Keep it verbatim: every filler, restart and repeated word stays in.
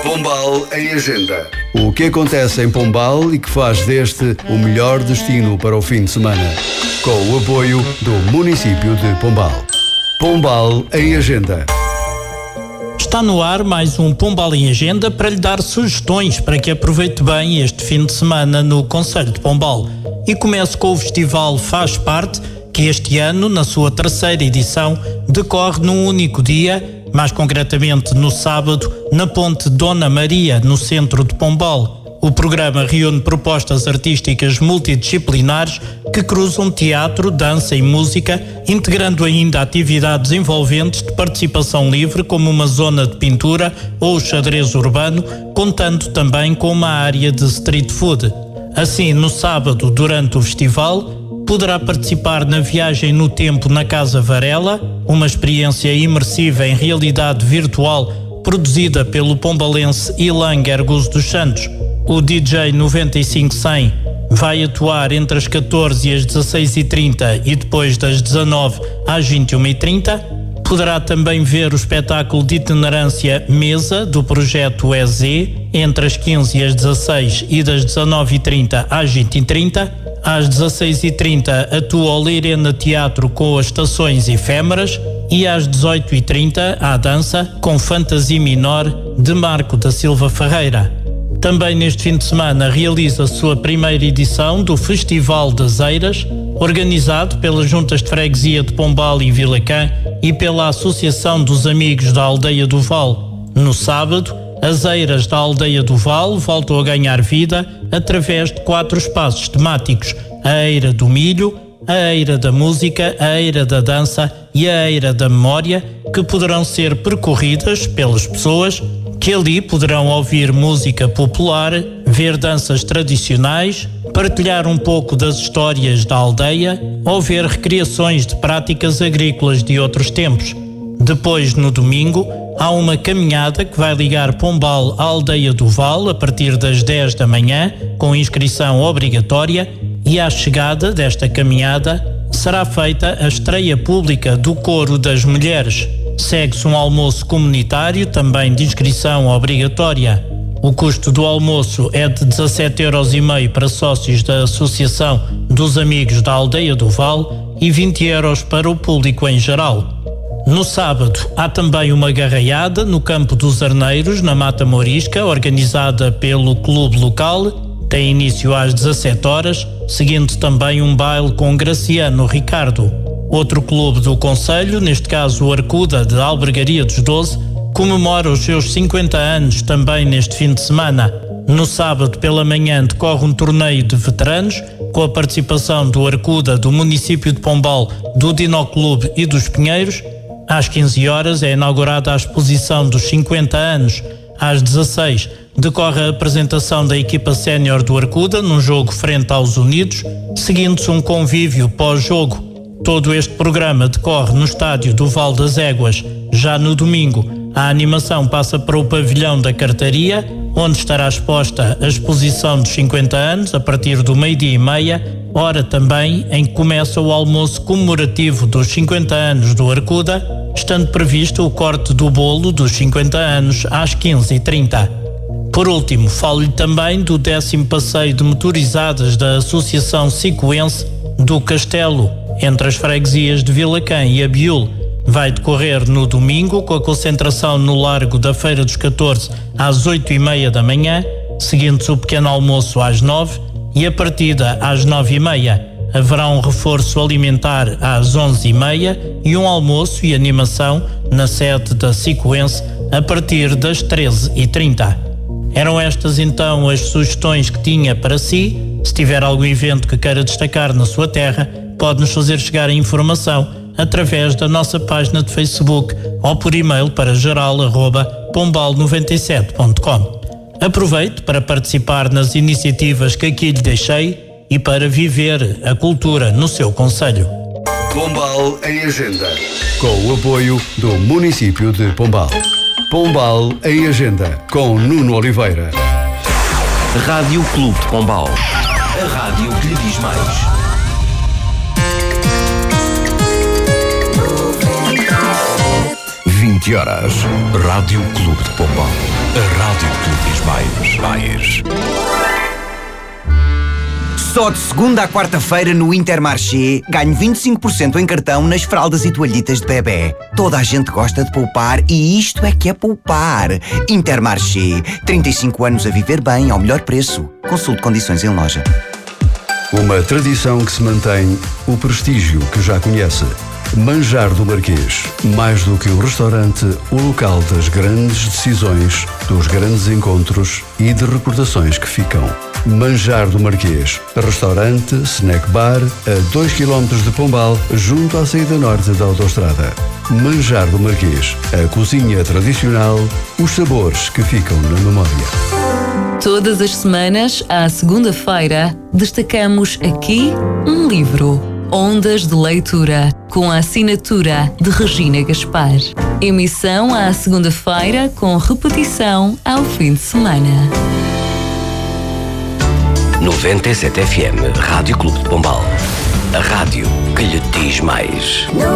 Pombal em Agenda. O que acontece em Pombal e que faz deste o melhor destino para o fim de semana. Com o apoio do município de Pombal. Pombal em Agenda. Está no ar mais um Pombal em Agenda para lhe dar sugestões para que aproveite bem este fim de semana no concelho de Pombal. E começo com o festival Faz Parte, que este ano, na sua terceira edição, decorre num único dia, mais concretamente no sábado, na Ponte Dona Maria, no centro de Pombal. O programa reúne propostas artísticas multidisciplinares que cruzam teatro, dança e música, integrando ainda atividades envolventes de participação livre, como uma zona de pintura ou xadrez urbano, contando também com uma área de street food. Assim, no sábado, durante o festival, poderá participar na viagem no tempo na Casa Varela, uma experiência imersiva em realidade virtual produzida pelo pombalense Ilan Guerguso dos Santos. O D J noventa e cinco cem vai atuar entre as catorze e as dezasseis e trinta e depois das dezanove às vinte e uma e trinta. Poderá também ver o espetáculo de itinerância Mesa, do projeto E Z, entre as quinze e as dezasseis e das dezanove e trinta às vinte e trinta. Às dezasseis e trinta atua o Leirena Teatro com as Estações Efêmeras e às dezoito e trinta a dança com Fantasia Minor de Marco da Silva Ferreira. Também neste fim de semana realiza a sua primeira edição do Festival das Eiras, organizado pelas Juntas de Freguesia de Pombal e Vilacã e pela Associação dos Amigos da Aldeia do Val. No sábado, as Eiras da Aldeia do Val voltam a ganhar vida através de quatro espaços temáticos: a Eira do Milho, a Eira da Música, a Eira da Dança e a Eira da Memória, que poderão ser percorridas pelas pessoas que ali poderão ouvir música popular, ver danças tradicionais, partilhar um pouco das histórias da aldeia ou ver recriações de práticas agrícolas de outros tempos. Depois, no domingo, há uma caminhada que vai ligar Pombal à Aldeia do Val a partir das dez da manhã, com inscrição obrigatória, e à chegada desta caminhada será feita a estreia pública do Coro das Mulheres. Segue-se um almoço comunitário, também de inscrição obrigatória. O custo do almoço é de dezassete euros e meio para sócios da Associação dos Amigos da Aldeia do Val e vinte euros para o público em geral. No sábado, há também uma garraiada no Campo dos Arneiros, na Mata Morisca, organizada pelo clube local. Tem início às dezassete horas, seguindo também um baile com Graciano Ricardo. Outro clube do concelho, neste caso o Arcuda de Albergaria dos Doze, comemora os seus cinquenta anos também neste fim de semana. No sábado pela manhã decorre um torneio de veteranos, com a participação do Arcuda, do município de Pombal, do Dinoclube e dos Pinheiros. Às quinze horas é inaugurada a exposição dos cinquenta anos. Às dezasseis decorre a apresentação da equipa sénior do Arcuda num jogo frente aos Unidos, seguindo-se um convívio pós-jogo. Todo este programa decorre no estádio do Val das Éguas. Já no domingo, a animação passa para o pavilhão da Cartaria, onde estará exposta a exposição dos cinquenta anos a partir do meio-dia e meia, hora também em que começa o almoço comemorativo dos cinquenta anos do Arcuda, estando previsto o corte do bolo dos cinquenta anos às quinze e trinta. Por último, falo-lhe também do décimo passeio de motorizadas da Associação Sicoense do Castelo, entre as freguesias de Vilacã e Abiúl. Vai decorrer no domingo, com a concentração no Largo da Feira dos catorze às oito e meia da manhã, seguindo-se o pequeno almoço às nove e a partida às nove e meia. Haverá um reforço alimentar às onze e meia e um almoço e animação na sede da Sicoense a partir das treze e trinta. Eram estas então as sugestões que tinha para si. Se tiver algum evento que queira destacar na sua terra, pode-nos fazer chegar a informação através da nossa página de Facebook ou por e-mail para geral arroba pombal noventa e sete ponto com. Aproveite para participar nas iniciativas que aqui lhe deixei e para viver a cultura no seu concelho. Pombal em Agenda, com o apoio do município de Pombal. Pombal em Agenda, com Nuno Oliveira. Rádio Clube de Pombal. A rádio que lhe diz mais. vinte horas. Rádio Clube de Pombal. A rádio que mais. Só de segunda à quarta-feira no Intermarché ganho vinte e cinco por cento em cartão nas fraldas e toalhitas de bebê. Toda a gente gosta de poupar e isto é que é poupar. Intermarché, trinta e cinco anos a viver bem ao melhor preço. Consulte condições em loja. Uma tradição que se mantém, o prestígio que já conhece. Manjar do Marquês. Mais do que um restaurante, o local das grandes decisões, dos grandes encontros e de recordações que ficam. Manjar do Marquês. Restaurante, snack bar, a dois quilómetros de Pombal, junto à saída norte da autoestrada. Manjar do Marquês. A cozinha tradicional, os sabores que ficam na memória. Todas as semanas, à segunda-feira, destacamos aqui um livro. Ondas de Leitura, com a assinatura de Regina Gaspar. Emissão à segunda-feira, com repetição ao fim de semana. noventa e sete F M, Rádio Clube de Pombal. A rádio que lhe diz mais.